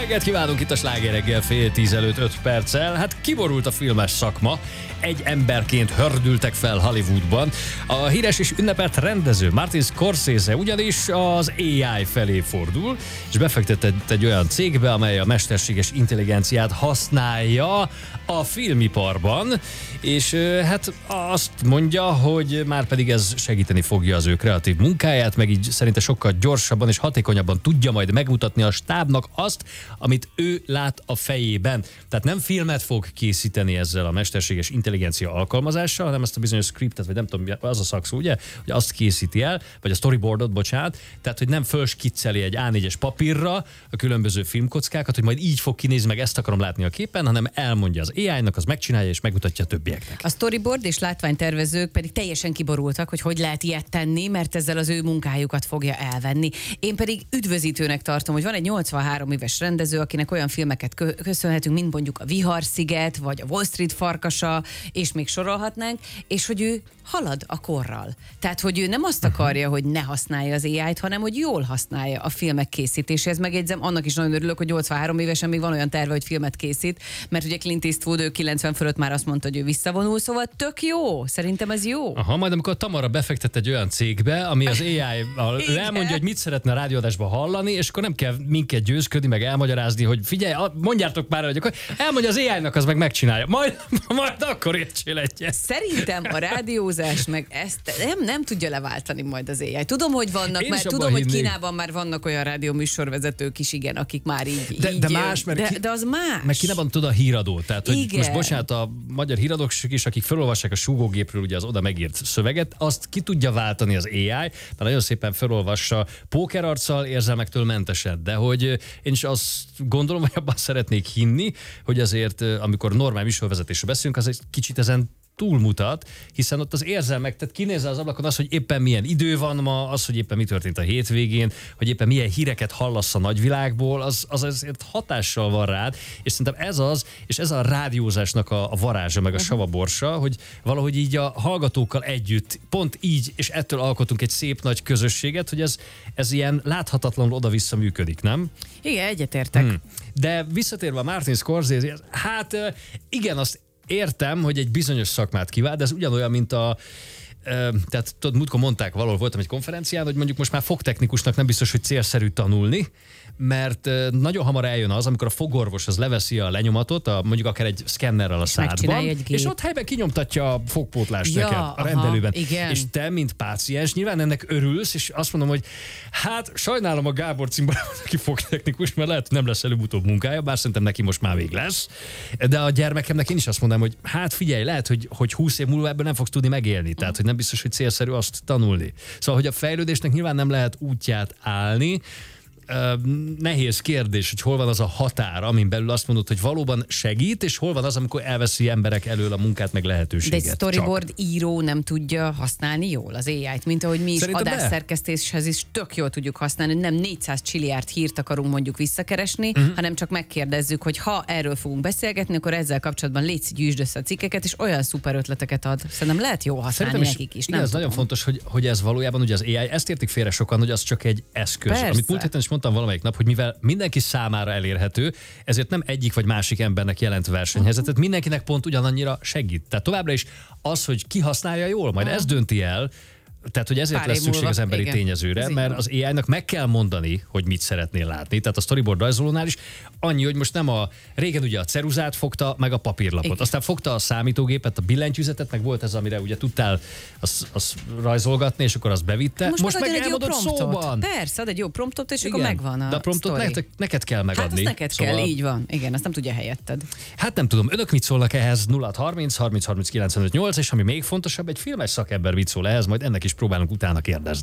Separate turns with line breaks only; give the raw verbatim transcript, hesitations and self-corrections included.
reggelt kívánunk itt a Sláger reggel fél tíz előtt öt perccel. Hát kiborult a filmes szakma. Egy emberként hördültek fel Hollywoodban. A híres és ünnepelt rendező Martin Scorsese ugyanis az á i felé fordul, és befektetett egy olyan cégbe, amely a mesterséges intelligenciát használja a filmiparban, és hát azt mondja, hogy már pedig ez segíteni fogja az ő kreatív munkáját, meg így szerinte sokkal gyorsabban és hatékonyabban tudja majd megmutatni a stábnak azt, amit ő lát a fejében. Tehát nem filmet fog készíteni ezzel a mesterséges intelligencia alkalmazással, hanem ezt a bizonyos scriptet, vagy nem tudom, az a szakszó, ugye, hogy azt készíti el, vagy a storyboardot, bocsánat, tehát hogy nem fölskicceli egy á négyes papírra a különböző filmkockákat, hogy majd így fog kinézni, meg ezt akarom látni a képen, hanem elmondja az á í-nak, az megcsinálja és megmutatja a többieknek.
A storyboard és látványtervezők pedig teljesen kiborultak, hogy hogy lehet ilyet tenni, mert ezzel az ő munkájukat fogja elvenni. Én pedig üdvözítőnek tartom, hogy van egy nyolcvanhárom éves rendező, akinek olyan filmeket köszönhetünk, mint mondjuk a Viharsziget, vagy a Wall Street farkasa, és még sorolhatnánk, és hogy ő halad a korral. Tehát, hogy ő nem azt akarja, hogy ne használja az á í-t, hanem hogy jól használja a filmek készítéséhez. Megjegyzem, annak is nagyon örülök, hogy nyolcvanhárom évesen még van olyan terve, hogy filmet készít, mert ugye Clint Eastwood, ő kilencven fölött már azt mondta, hogy ő visszavonul, szóval tök jó. Szerintem ez jó.
Aha, majd amikor Tamara befektet egy olyan cégbe, ami az á í-val ő elmondja, hogy mit szeretne a rádióadásban hallani, és akkor nem kell minket győzködni, meg elmagyarázni, hogy figyelj, mondjátok már, hogy akkor elmondja az á í-nak, az meg megcsinálja. Majd, majd akkor értsél egyet.
Szerintem a rádiózás meg ezt nem, nem tudja leváltani majd az á í. Tudom, hogy vannak,
Én
mert tudom,
hinnék.
hogy Kínában már vannak olyan rádióműsorvezetők is, igen, akik már így...
De,
így,
de más, mert
de,
ki,
de az más.
Meg Kínában tud a híradó. Tehát, hogy
igen.
most bocsánat, a magyar híradók is, akik felolvassák a súgógépről ugye az oda megírt szöveget, azt ki tudja váltani az á í, mert nagyon szépen felolvassa pókerarccal, érzelmektől mentesen. De hogy én is azt gondolom, hogy abban szeretnék hinni, hogy azért, amikor normál műsorvezetésről beszélünk, az egy kicsit ezen túlmutat, hiszen ott az érzelmek, tehát kinézze az ablakon az, hogy éppen milyen idő van ma, az, hogy éppen mi történt a hétvégén, hogy éppen milyen híreket hallasz a nagyvilágból, az, az azért hatással van rád, és szerintem ez az, és ez a rádiózásnak a, a varázsa, meg a savaborsa, hogy valahogy így a hallgatókkal együtt, pont így, és ettől alkotunk egy szép nagy közösséget, hogy ez, ez ilyen láthatatlanul oda-vissza működik, nem?
Igen, egyetértek. Hmm.
De visszatérve a Martin Scorsese, hát igen, azt értem, hogy egy bizonyos szakmát kivált, de ez ugyanolyan, mint a... Tehát tudod, múltkor mondták, valahol voltam egy konferencián, hogy mondjuk most már fogtechnikusnak nem biztos, hogy célszerű tanulni, mert nagyon hamar eljön az, amikor a fogorvos az leveszi a lenyomatot, a, mondjuk akár egy szkennerrel a szádban, és ott helyben kinyomtatja a fogpótlást ja, neked a aha, rendelőben.
Igen.
És te, mint páciens, nyilván ennek örülsz, és azt mondom, hogy hát sajnálom a Gábor Cimbalát, aki fogtechnikus, mert lehet, nem lesz előbb-utóbb munkája, bár szerintem neki most már vég lesz. De a gyermekemnek én is azt mondom, hogy hát figyelj, lehet, hogy, hogy húsz év múlva ebből nem fogsz tudni megélni. Tehát, hogy nem biztos, hogy célszerű azt tanulni. Szóval, hogy a fejlődésnek nyilván nem lehet útját állni. Uh, nehéz kérdés, hogy hol van az a határ, amin belül azt mondod, hogy valóban segít, és hol van az, amikor elveszi emberek elől a munkát, meg lehetőséget.
De egy storyboard csak. író nem tudja használni jól az á í-t, mint ahogy mi is adásszerkesztéshez is tök jól tudjuk használni, nem négyszáz csilliárd hírt akarunk mondjuk visszakeresni, uh-huh. hanem csak megkérdezzük, hogy ha erről fogunk beszélgetni, akkor ezzel kapcsolatban légy gyűjtsd össze a cikkeket, és olyan szuper ötleteket ad. Szerintem lehet jó használni is, nekik is.
Igen, ez nagyon fontos, hogy, hogy ez valójában ugye az á í, ezt értik félre sokan, hogy az csak egy eszköz.
Persze.
Amit múlt héten is mondtam valamelyik nap, hogy mivel mindenki számára elérhető, ezért nem egyik vagy másik embernek jelent versenyhelyzetet, mindenkinek pont ugyanannyira segít. Tehát továbbra is az, hogy ki használja jól, majd ez dönti el, tehát, hogy ezért
Pár
lesz szükség
múlva,
az emberi
igen.
tényezőre,
Ez
mert az á í-nak meg kell mondani, hogy mit szeretnél látni. Tehát a storyboard rajzolónál is annyi, hogy most nem a régen ugye a ceruzát fogta, meg a papírlapot. Igen. Aztán fogta a számítógépet, a billentyűzetet, meg volt ez, amire ugye tudtál az, az rajzolgatni, és akkor azt bevitte.
Most, most meg elmondod szóban. Persze, ad egy jó promptot, és igen. akkor megvan a
De a promptot neked, neked kell megadni.
Hát azt neked
szóval...
kell, így van. Igen, azt nem tudja helyetted.
Hát nem tudom, önök mit szólnak ehhez? nulla harminc harminc harminc kilencvenöt nyolc, és ami még fontosabb, egy filmes szakember mit szól ehhez, majd ennek is próbálunk utána kérdezni.